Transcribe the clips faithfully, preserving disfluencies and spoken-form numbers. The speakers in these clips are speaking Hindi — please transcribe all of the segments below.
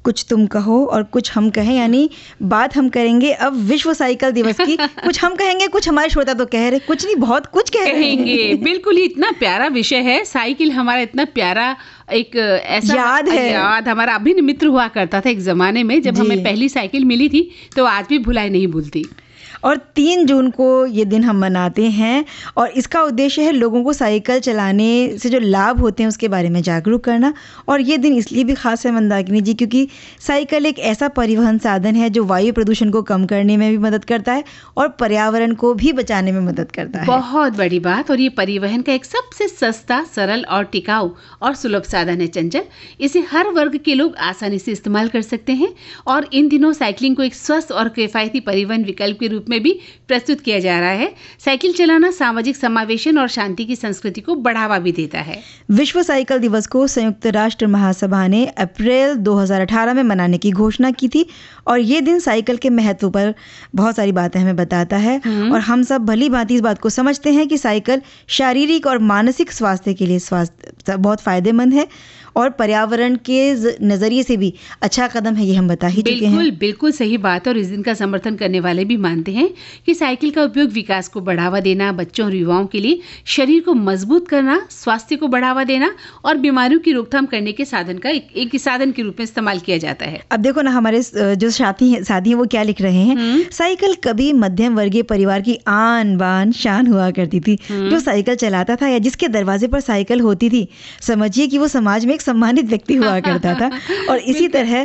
कुछ तुम कहो और कुछ हम कहें, यानी बात हम करेंगे अब विश्व साइकिल दिवस की। कुछ हम कहेंगे, कुछ हमारे श्रोता तो कह रहे, कुछ नहीं बहुत कुछ कह रहे कहेंगे। बिल्कुल ही इतना प्यारा विषय है साइकिल, हमारा इतना प्यारा एक ऐसा याद है, याद हमारा अभिन्न मित्र हुआ करता था एक जमाने में, जब हमें पहली साइकिल मिली थी तो आज भी भुलाई नहीं भूलती। और तीन जून को ये दिन हम मनाते हैं और इसका उद्देश्य है लोगों को साइकिल चलाने से जो लाभ होते हैं उसके बारे में जागरूक करना। और ये दिन इसलिए भी खास है मंदाकिनी जी क्योंकि साइकिल एक ऐसा परिवहन साधन है जो वायु प्रदूषण को कम करने में भी मदद करता है और पर्यावरण को भी बचाने में मदद करता है। बहुत बड़ी बात। और ये परिवहन का एक सबसे सस्ता, सरल और टिकाऊ और सुलभ साधन है चंचल। इसे हर वर्ग के लोग आसानी से इस्तेमाल कर सकते हैं और इन दिनों साइकिलिंग को एक स्वस्थ और किफायती परिवहन विकल्प के रूप में भी प्रस्तुत किया जा रहा है। साइकिल चलाना सामाजिक समावेशन और शांति की संस्कृति को बढ़ावा भी देता है। विश्व साइकिल दिवस को संयुक्त राष्ट्र महासभा ने अप्रैल दो हज़ार अठारह में मनाने की घोषणा की थी और ये दिन साइकिल के महत्व पर बहुत सारी बातें हमें बताता है और हम सब भली भांति इस बात को समझते हैं कि साइकिल शारीरिक और मानसिक स्वास्थ्य के लिए स्वास्थ्य बहुत फायदेमंद है और पर्यावरण के नजरिए से भी अच्छा कदम है, ये हम बता ही चुके हैं। बिल्कुल बिल्कुल सही बात है। और इस दिन का समर्थन करने वाले भी मानते हैं कि साइकिल का उपयोग विकास को बढ़ावा देना, बच्चों और युवाओं के लिए शरीर को मजबूत करना, स्वास्थ्य को बढ़ावा देना और बीमारियों की रोकथाम करने के साधन का एक, एक साधन के रूप में इस्तेमाल किया जाता है। अब देखो ना हमारे जो साथी हैं साथी हैं वो क्या लिख रहे हैं। साइकिल कभी मध्यम वर्गीय परिवार की आन बान शान हुआ करती थी। जो साइकिल चलाता था या जिसके दरवाजे पर साइकिल होती थी, समझिए कि वो समाज में सम्मानित व्यक्ति हुआ करता था। और इसी तरह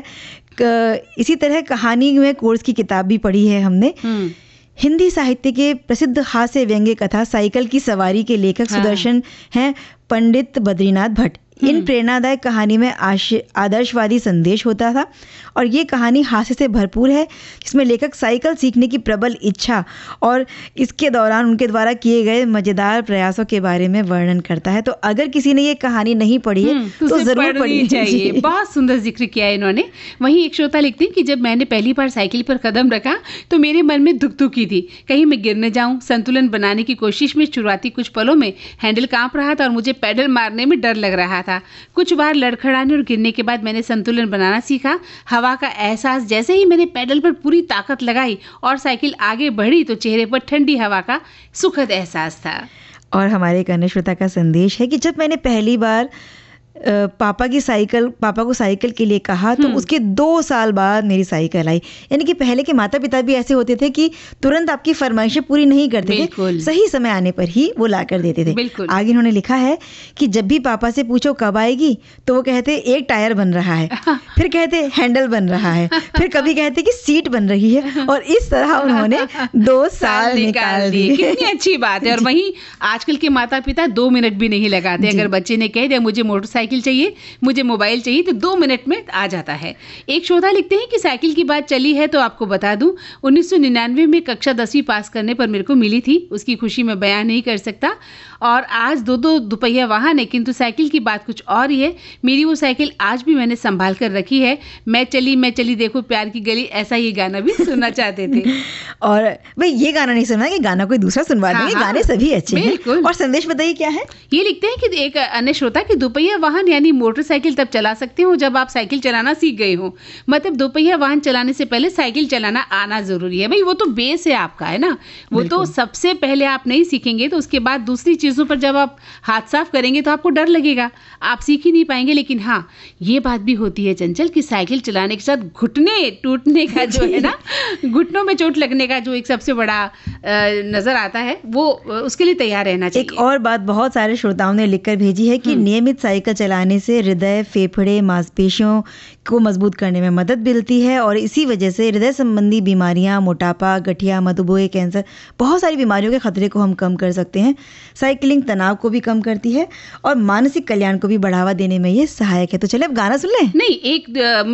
इसी तरह कहानी में कोर्स की किताब भी पढ़ी है हमने। हिंदी साहित्य के प्रसिद्ध हास्य व्यंग्य कथा साइकिल की सवारी के लेखक सुदर्शन हैं पंडित बद्रीनाथ भट्ट। इन प्रेरणादायक कहानी में आदर्शवादी संदेश होता था और ये कहानी हास्य से भरपूर है जिसमें लेखक साइकिल सीखने की प्रबल इच्छा और इसके दौरान उनके द्वारा किए गए मजेदार प्रयासों के बारे में वर्णन करता है। तो अगर किसी ने ये कहानी नहीं पढ़ी है तो, तो जरूर पढ़नी चाहिए। बहुत सुंदर जिक्र किया है इन्होंने। वहीं एक श्रोता लिखते हैं कि जब मैंने पहली बार साइकिल पर कदम रखा तो मेरे मन में धुक धुक की थी, कहीं मैं गिर न जाऊं। संतुलन बनाने की कोशिश में शुरुआती कुछ पलों में हैंडल कांप रहा था और मुझे पैडल मारने में डर लग रहा था। कुछ बार लड़खड़ाने और गिरने के बाद मैंने संतुलन बनाना सीखा। हवा का एहसास, जैसे ही मैंने पैडल पर पूरी ताकत लगाई और साइकिल आगे बढ़ी तो चेहरे पर ठंडी हवा का सुखद एहसास था। और हमारे एक अन्य श्रोता का संदेश है कि जब मैंने पहली बार पापा की साइकिल पापा को साइकिल के लिए कहा तो उसके दो साल बाद मेरी साइकिल आई। यानी कि पहले के माता पिता भी ऐसे होते थे कि तुरंत आपकी फरमाइशें पूरी नहीं करते थे, सही समय आने पर ही वो ला कर देते थे। आगे इन्होंने लिखा है कि जब भी पापा से पूछो कब आएगी तो वो कहते एक टायर बन रहा है, फिर कहते हैंडल बन रहा है, फिर कभी कहते कि सीट बन रही है और इस तरह उन्होंने दो साल निकाल दिए। कितनी अच्छी बात है। और वहीं आजकल के माता पिता दो मिनट भी नहीं लगाते। अगर बच्चे ने कह दिया मुझे मोटरसाइकिल साइकिल चाहिए, मुझे मोबाइल चाहिए, तो दो मिनट में आ जाता है। एक श्रोता लिखते हैं कि साइकिल की बात चली है तो आपको बता दूं, उन्नीस सौ निन्यानवे में कक्षा दसवीं पास करने पर मेरे को मिली थी। उसकी खुशी मैं बयान नहीं कर सकता। और आज दो दो दुपहिया वाहन है, किंतु साइकिल की बात कुछ और ही है। मेरी वो साइकिल आज भी मैंने संभाल कर रखी है। मैं चली मैं चली देखो प्यार की गली, ऐसा ये गाना भी सुनना चाहते थे। और भाई ये गाना नहीं सुना कि गाना कोई दूसरा सुनवा देंगे। हाँ, गाने सभी अच्छे हैं। और संदेश बताइए क्या है। ये लिखते हैं कि एक अन्य श्रोता कि दोपहिया वाहन यानी मोटरसाइकिल तब चला सकते हो जब आप साइकिल चलाना सीख गए हो। मतलब दोपहिया वाहन चलाने से पहले साइकिल चलाना आना जरूरी है। भाई वो तो बेस है आपका, है ना। वो तो सबसे पहले आप नहीं सीखेंगे तो उसके बाद दूसरी चीजों पर जब आप हाथ साफ करेंगे तो आपको डर लगेगा, आप सीख ही नहीं पाएंगे। लेकिन हाँ, ये बात भी होती है चंचल कि साइकिल चलाने के साथ घुटने टूटने का जो है ना, घुटनों में चोट लगने का जो एक सबसे बड़ा नजर आता है, वो उसके लिए तैयार रहना चाहिए। एक और बात बहुत सारे श्रोताओं ने लिखकर भेजी है कि नियमित साइकिल चलाने से हृदय, फेफड़े, मांसपेशियों को मजबूत करने में मदद मिलती है और इसी वजह से हृदय संबंधी बीमारियां, मोटापा, गठिया, मधुमेह, कैंसर, बहुत सारी बीमारियों के खतरे को हम कम कर सकते हैं। साइकिलिंग तनाव को भी कम करती है और मानसिक कल्याण को भी बढ़ावा देने में ये सहायक है। तो चले अब गाना सुन लें। नहीं, एक